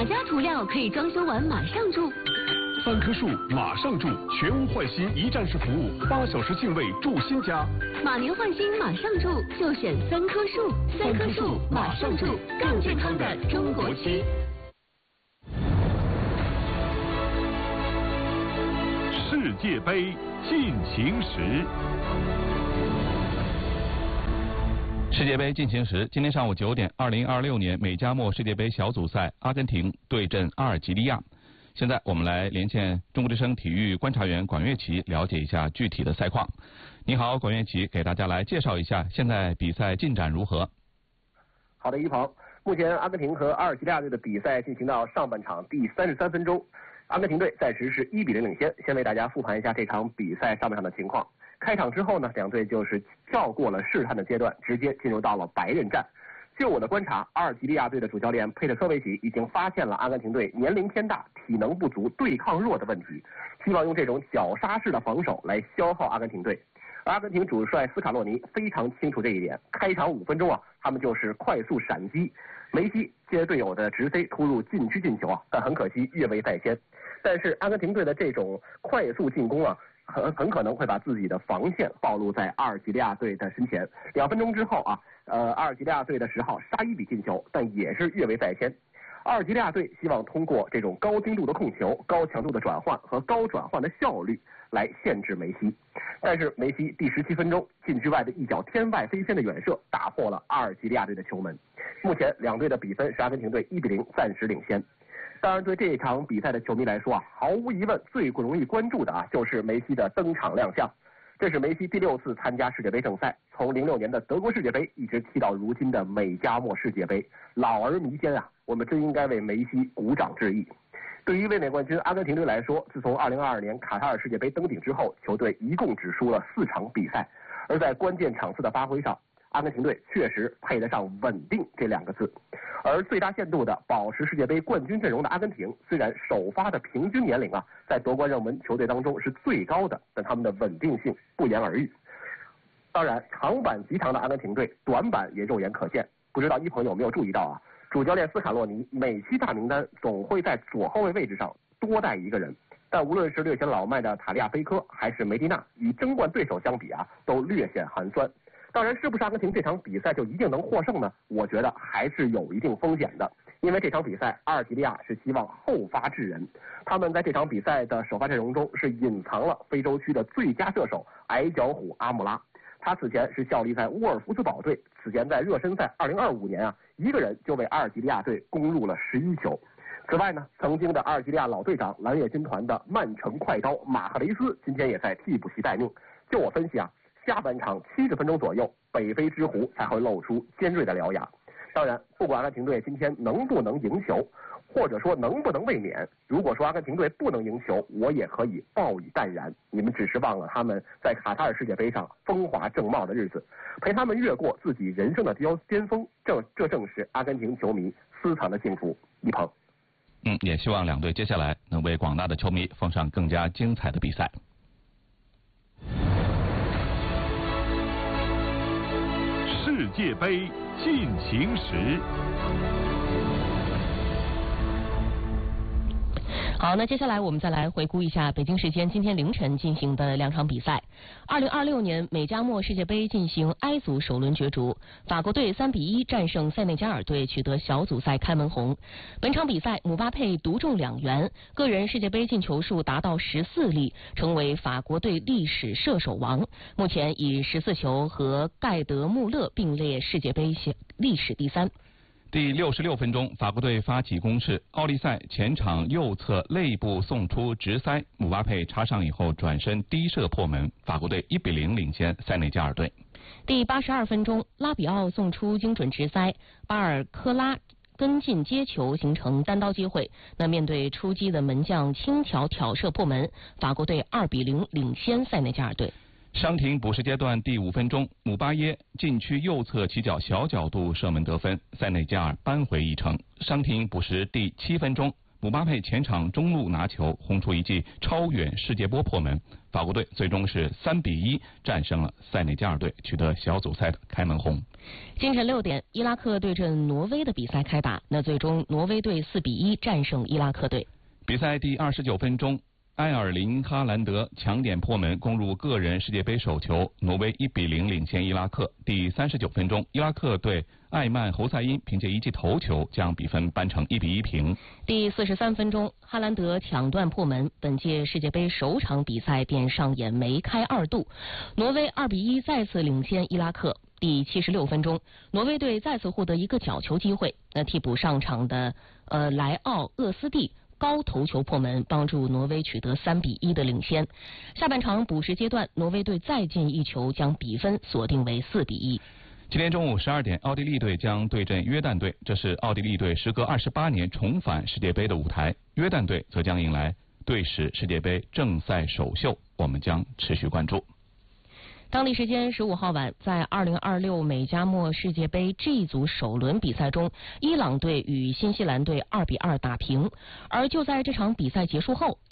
哪家涂料可以装修完马上住 ？3棵树马上住，全屋换新一站式服务，8小时净位住新家。 马年换新马上住，就选3棵树，3棵树马上住，更健康的中国区。 世界杯进行时。 世界杯进行时，今天上午9点，2026年美加墨世界杯小组赛，阿根廷对阵阿尔及利亚。现在我们来连线中国之声体育观察员管乐琪，了解一下具体的赛况。你好，管乐琪，给大家来介绍一下现在比赛进展如何？ 好的，一鹏，目前阿根廷和阿尔及利亚队的比赛进行到上半场第33分钟，阿根廷队暂时是1比0领先。先为大家复盘一下这场比赛上半场的情况。开场之后呢，两队就是跳过了试探的阶段，直接进入到了白刃战。就我的观察，阿尔及利亚队的主教练佩特科维奇已经发现了阿根廷队年龄偏大、体能不足、对抗弱的问题，希望用这种绞杀式的防守来消耗阿根廷队。而阿根廷主帅斯卡洛尼非常清楚这一点，开场5分钟他们就是快速闪击，梅西接队友的直塞突入禁区进球但很可惜越位在先。但是阿根廷队的这种快速进攻很可能会把自己的防线暴露在阿尔及利亚队的身前。2分钟之后阿尔及利亚队的10号沙伊比进球，但也是越位在先。阿尔及利亚队希望通过这种高精度的控球、高强度的转换和高转换的效率来限制梅西，但是梅西第17分钟禁区外的一脚天外飞仙的远射打破了阿尔及利亚队的球门。目前两队的比分是阿根廷队1比0暂时领先。当然，对这场比赛的球迷来说毫无疑问最容易关注的就是梅西的登场亮相。这是梅西第6次参加世界杯正赛，从06年的德国世界杯一直踢到如今的美加墨世界杯，老而弥坚我们真应该为梅西鼓掌致意。对于卫冕冠军阿根廷队来说，自从2022年卡塔尔世界杯登顶之后，球队一共只输了4场比赛，而在关键场次的发挥上，阿根廷队确实配得上稳定这2个字。而最大限度的保持世界杯冠军阵容的阿根廷，虽然首发的平均年龄在夺冠热门球队当中是最高的，但他们的稳定性不言而喻。当然，长板极长的阿根廷队，短板也肉眼可见。不知道一鹏有没有注意到主教练斯卡洛尼每期大名单总会在左后卫位置上多带一个人，但无论是略显老迈的塔利亚菲科还是梅迪纳，与争冠对手相比都略显寒酸。当然，是不是阿根廷这场比赛就一定能获胜呢？我觉得还是有一定风险的，因为这场比赛阿尔及利亚是希望后发制人，他们在这场比赛的首发阵容中是隐藏了非洲区的最佳射手矮脚虎阿姆拉，他此前是效力在沃尔夫斯堡队，此前在热身赛2025年一个人就为阿尔及利亚队攻入了11球。此外呢，曾经的阿尔及利亚老队长蓝月军团的曼城快刀马赫雷斯今天也在替补席待命。就我分析下半场70分钟左右，北非之狐才会露出尖锐的獠牙。当然，不管阿根廷队今天能不能赢球，或者说能不能卫冕，如果说阿根廷队不能赢球，我也可以报以淡然。你们只是忘了他们在卡塔尔世界杯上风华正茂的日子，陪他们越过自己人生的巅峰，这正是阿根廷球迷私藏的幸福。一鹏， 也希望两队接下来能为广大的球迷奉上更加精彩的比赛。 世界杯进行时。 好，那接下来我们再来回顾一下北京时间今天凌晨进行的2场比赛。2026年美加墨世界杯进行 I 组首轮角逐，法国队3比1战胜塞内加尔队，取得小组赛开门红。本场比赛，姆巴佩独中2元，个人世界杯进球数达到14粒，成为法国队历史射手王。目前以14球和盖德穆勒并列世界杯历史第3。 第66分钟，法国队发起攻势，奥利塞前场右侧肋部送出直塞，姆巴佩插上以后转身低射破门，法国队1比0领先塞内加尔队。 第82分钟，拉比奥送出精准直塞，巴尔科拉跟进接球，形成单刀机会。那面对出击的门将轻巧挑射破门，法国队2比0领先塞内加尔队。 伤停补时阶段第5分钟，姆巴耶禁区右侧起脚小角度射门得分，塞内加尔扳回一城。伤停补时第7分钟， 姆巴佩前场中路拿球，轰出一记超远世界波破门。法国队最终是3-1战胜了塞内加尔队，取得小组赛的开门红。 清晨6点，伊拉克对阵挪威的比赛开打，那最终挪威队4-1战胜伊拉克队。 比赛第29分钟，埃尔林·哈兰德抢点破门，攻入个人世界杯首球，挪威1-0领先伊拉克。第39分钟，伊拉克队艾曼·侯赛因凭借一记头球将比分扳成1-1平。 第43分钟，哈兰德抢断破门，本届世界杯首场比赛便上演梅开2度，挪威2-1再次领先伊拉克。第76分钟，挪威队再次获得一个角球机会，那替补上场的莱奥·厄斯蒂高头球破门，帮助挪威取得3-1的领先。下半场补时阶段，挪威队再进一球，将比分锁定为4-1。 今天中午12点，奥地利队将对阵约旦队，这是奥地利队时隔28年重返世界杯的舞台。约旦队则将迎来队史世界杯正赛首秀，我们将持续关注。 当地时间15号晚，在2026美加墨世界杯 G 组首轮比赛中，伊朗队与新西兰队2-2打平。而就在这场比赛结束后，